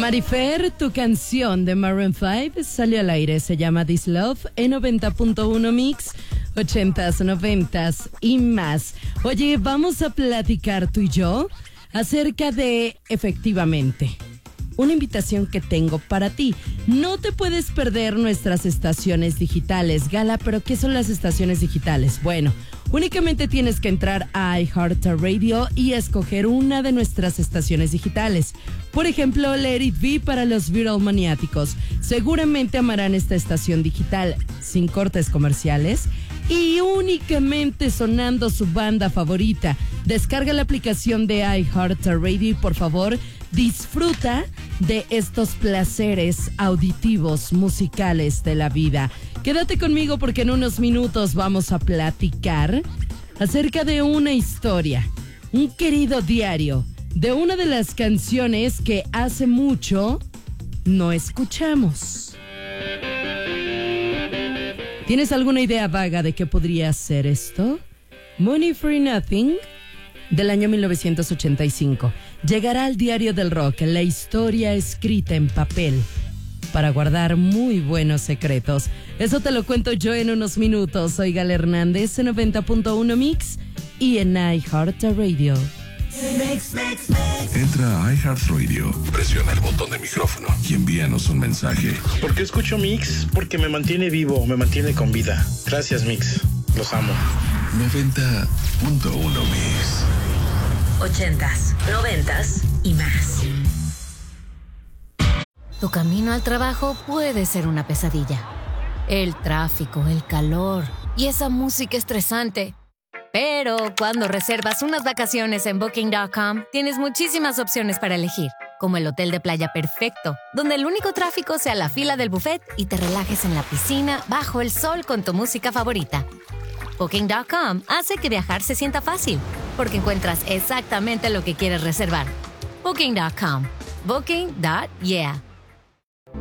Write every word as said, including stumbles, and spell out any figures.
Marifer, tu canción de Maroon cinco salió al aire, se llama This Love en noventa punto uno Mix, ochentas, noventas y más. Oye, vamos a platicar tú y yo acerca de, efectivamente, una invitación que tengo para ti. No te puedes perder nuestras estaciones digitales. Gala, ¿pero qué son las estaciones digitales? Bueno, únicamente tienes que entrar a iHeartRadio y escoger una de nuestras estaciones digitales. Por ejemplo, Let It Be para los Viral Maniáticos. Seguramente amarán esta estación digital sin cortes comerciales y únicamente sonando su banda favorita. Descarga la aplicación de iHeartRadio y por favor disfruta de estos placeres auditivos musicales de la vida. Quédate conmigo porque en unos minutos vamos a platicar acerca de una historia, un querido diario, de una de las canciones que hace mucho no escuchamos. ¿Tienes alguna idea vaga de qué podría ser esto? Money for Nothing, del año mil novecientos ochenta y cinco. Llegará al diario del rock, la historia escrita en papel para guardar muy buenos secretos. Eso te lo cuento yo en unos minutos. Soy Gala Hernández en noventa punto uno Mix y en iHeartRadio. Entra a iHeartRadio, presiona el botón de micrófono y envíanos un mensaje. ¿Por qué escucho Mix? Porque me mantiene vivo, me mantiene con vida. Gracias, Mix. Los amo. noventa punto uno Mix. Ochentas, noventas y más. Tu camino al trabajo puede ser una pesadilla. El tráfico, el calor y esa música estresante. Pero cuando reservas unas vacaciones en Booking punto com, tienes muchísimas opciones para elegir, como el hotel de playa perfecto, donde el único tráfico sea la fila del buffet y te relajes en la piscina bajo el sol con tu música favorita. Booking punto com hace que viajar se sienta fácil, porque encuentras exactamente lo que quieres reservar. Booking punto com. Booking. Yeah.